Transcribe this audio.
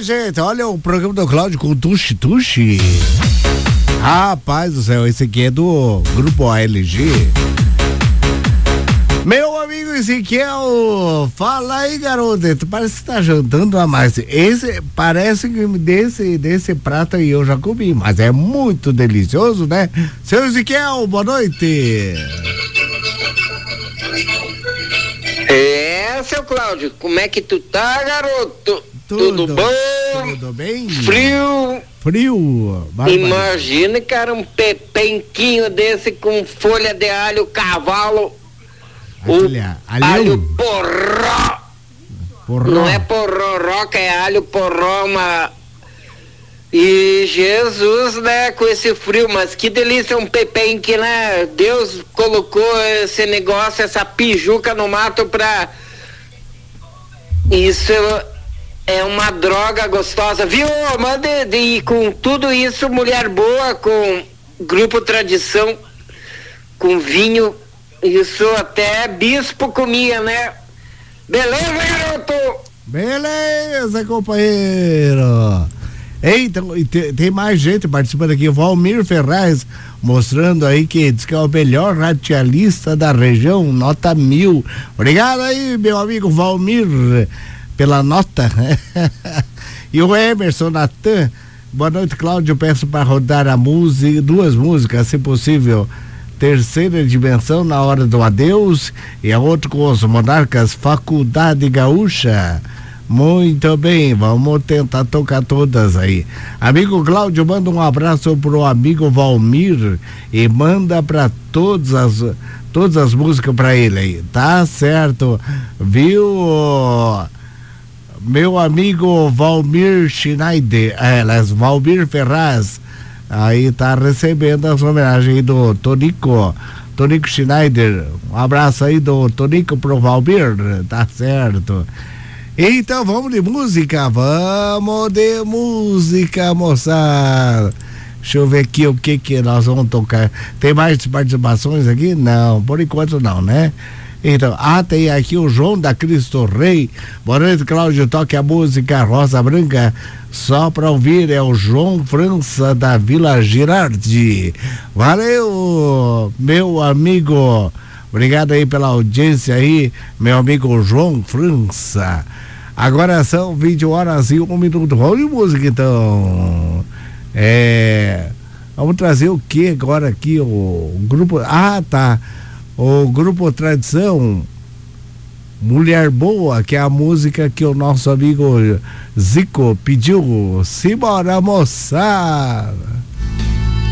gente, olha o programa do Cláudio com o Tuxi Tuxi. Rapaz do céu, esse aqui é do Grupo ALG. Meu amigo Ezequiel, fala aí, garoto. Parece que tá jantando a mais. Esse, parece que desse prato aí eu já comi, mas é muito delicioso, né? Seu Ezequiel, boa noite. Seu Cláudio, como é que tu tá, garoto? Tudo bom? Tudo bem? Frio. Imagina, cara, um pepenquinho desse com folha de alho cavalo. Alho porró. Não é porroroca, é alho porró, E Jesus, né, com esse frio, mas que delícia um pepenque, né? Deus colocou esse negócio, essa pijuca no mato pra... Isso é uma droga gostosa, viu? Manda e com tudo isso, mulher boa, com Grupo Tradição, com vinho, isso até bispo comia, né? Beleza, garoto? Beleza, companheiro. Eita, tem mais gente participando aqui. O Valmir Ferraz mostrando aí que diz que é o melhor radialista da região, nota 1000. Obrigado aí, meu amigo Valmir, pela nota. E o Emerson Natan, boa noite, Cláudio. Peço para rodar a música, 2 músicas, se possível. Terceira Dimensão, Na Hora do Adeus, e a outra com os Monarcas, Faculdade Gaúcha. Muito bem, vamos tentar tocar todas aí. Amigo Cláudio, manda um abraço pro amigo Valmir e manda para todas as músicas para ele aí, tá certo, viu? Meu amigo Valmir Schneider, Valmir Ferraz, aí tá recebendo as homenagens aí do Tonico Schneider. Um abraço aí do Tonico pro Valmir, tá certo. Então vamos de música, moçada. Deixa eu ver aqui o que nós vamos tocar. Tem mais participações aqui? Não, por enquanto não, né? Então, tem aqui o João da Cristo Rei. Boa noite, Cláudio, toque a música Rosa Branca. Só pra ouvir, é o João França da Vila Girardi. Valeu, meu amigo. Obrigado aí pela audiência aí, meu amigo João França. Agora são 20h01. Vamos de música, então. Vamos trazer o que agora aqui? O grupo. O Grupo Tradição, Mulher Boa, que é a música que o nosso amigo Zico pediu. Simbora, moçada!